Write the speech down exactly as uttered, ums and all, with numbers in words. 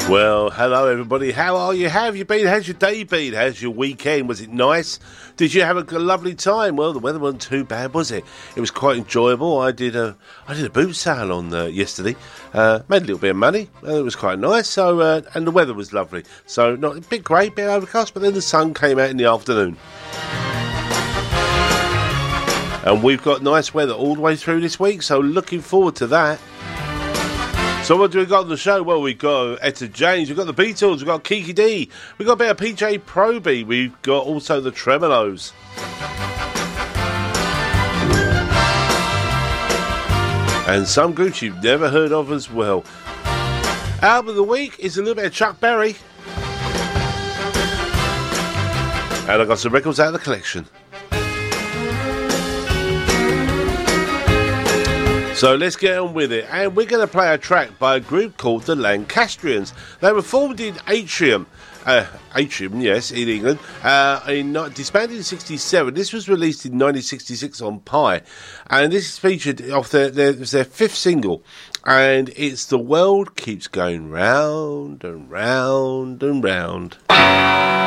Well, hello everybody. How are you? How have you been? How's your day been? How's your weekend? Was it nice? Did you have a lovely time? Well, the weather wasn't too bad, was it? It was quite enjoyable. I did a I did a boot sale on uh, yesterday. Uh, made a little bit of money. Uh, it was quite nice. So uh, and the weather was lovely. So not a bit grey, bit overcast, but then the sun came out in the afternoon. And we've got nice weather all the way through this week. So looking forward to that. So what do we got on the show? Well, we've got Etta James, we've got the Beatles, we've got Kiki D, we've got a bit of P J Proby, we've got also the Tremolos. And some groups you've never heard of as well. Album of the week is a little bit of Chuck Berry. And I've got some records out of the collection. So let's get on with it, and we're going to play a track by a group called the Lancastrians. They were formed in Atrium, uh, Atrium, yes, in England, uh, in, disbanded in sixty-seven. This was released in nineteen sixty-six on Pi, and this is featured off their, their, it was their fifth single, and it's The World Keeps Going Round and Round and Round.